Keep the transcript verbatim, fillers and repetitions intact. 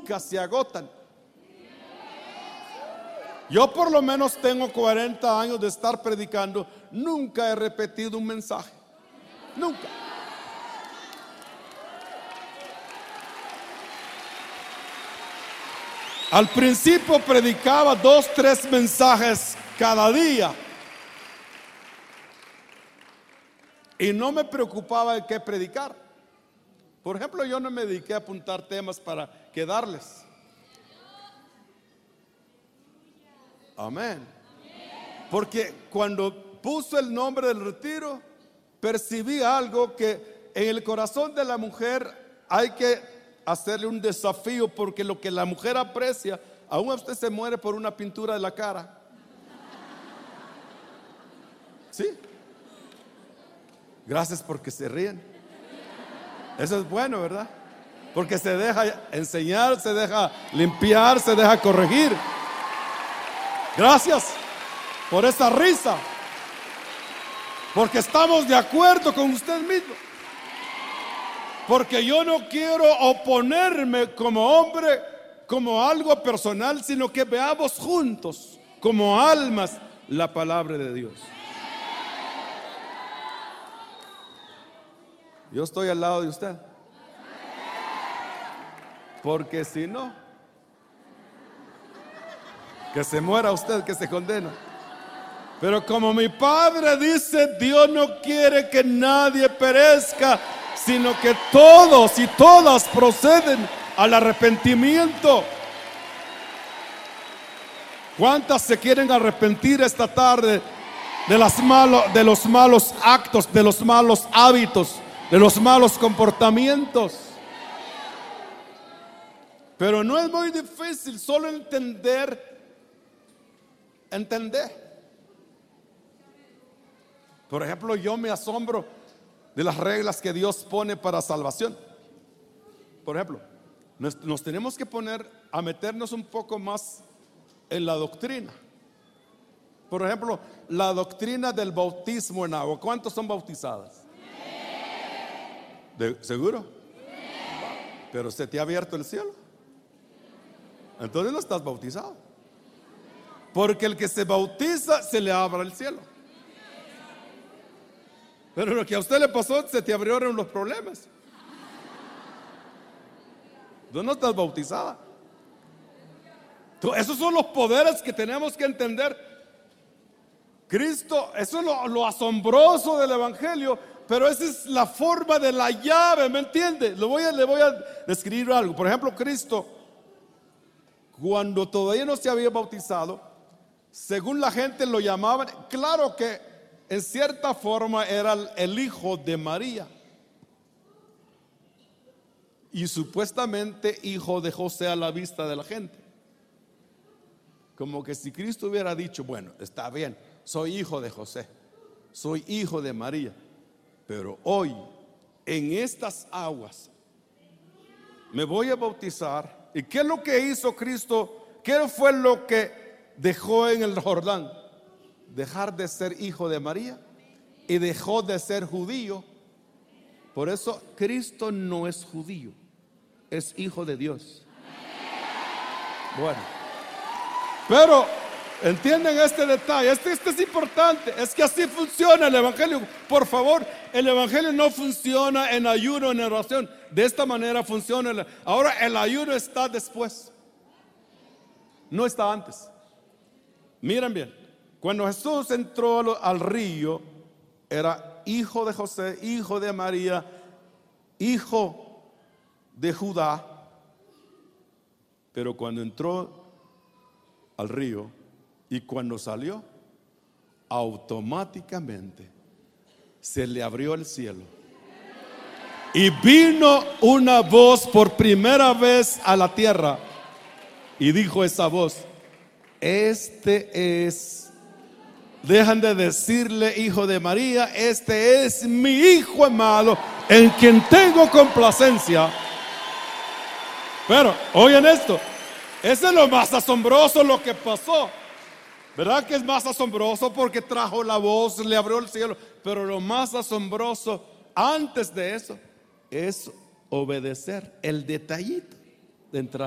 nunca se agotan. Yo por lo menos tengo cuarenta años de estar predicando, nunca he repetido un mensaje, nunca. Al principio predicaba dos, tres mensajes cada día y no me preocupaba de qué predicar. Por ejemplo, yo no me dediqué a apuntar temas para quedarles. Amén. Porque cuando puso el nombre del retiro, percibí algo que en el corazón de la mujer hay que hacerle un desafío, porque lo que la mujer aprecia, aún usted se muere por una pintura de la cara. ¿Sí? Gracias porque se ríen. Eso es bueno, ¿verdad? Porque se deja enseñar, se deja limpiar, se deja corregir. Gracias por esa risa, porque estamos de acuerdo con usted mismo. Porque yo no quiero oponerme como hombre, como algo personal, sino que veamos juntos, como almas, la palabra de Dios. Yo estoy al lado de usted, porque si no, que se muera usted, que se condena. Pero como mi Padre dice, Dios no quiere que nadie perezca, sino que todos y todas proceden al arrepentimiento. ¿Cuántas se quieren arrepentir esta tarde de, las malo, de los malos actos, de los malos hábitos, de los malos comportamientos? Pero no es muy difícil, solo entender, entender. Por ejemplo, yo me asombro de las reglas que Dios pone para salvación. Por ejemplo, nos, nos tenemos que poner a meternos un poco más en la doctrina. Por ejemplo, la doctrina del bautismo en agua. ¿Cuántos son bautizadas? ¿De, ¿Seguro? Pero se te ha abierto el cielo. Entonces no estás bautizado. Porque el que se bautiza se le abre el cielo. Pero lo que a usted le pasó, se te abrieron los problemas. Tú no estás bautizada. Tú, esos son los poderes que tenemos que entender. Cristo, eso es lo, lo asombroso del evangelio, pero esa es la forma de la llave, ¿me entiende? Le voy a, le voy a describir algo. Por ejemplo, Cristo, cuando todavía no se había bautizado, según la gente lo llamaban, claro que en cierta forma era el hijo de María y supuestamente hijo de José a la vista de la gente. Como que si Cristo hubiera dicho, bueno, está bien, soy hijo de José, soy hijo de María, pero hoy en estas aguas me voy a bautizar. ¿Y qué es lo que hizo Cristo? ¿Qué fue lo que dejó en el Jordán? Dejar de ser hijo de María y dejó de ser judío. Por eso Cristo no es judío, es hijo de Dios. Bueno, pero entienden este detalle. Este, este es importante. Es que así funciona el evangelio. Por favor, el evangelio no funciona en ayuno, en oración. De esta manera funciona el, ahora el ayuno está después, no está antes. Miren bien, cuando Jesús entró al río, era hijo de José, hijo de María, hijo de Judá. Pero cuando entró al río y cuando salió, automáticamente se le abrió el cielo y vino una voz por primera vez a la tierra y dijo esa voz: este es, dejan de decirle hijo de María, este es mi hijo amado, en quien tengo complacencia. Pero oigan esto, ese es lo más asombroso lo que pasó. ¿Verdad que es más asombroso? Porque trajo la voz, le abrió el cielo. Pero lo más asombroso antes de eso es obedecer, el detallito de entrar.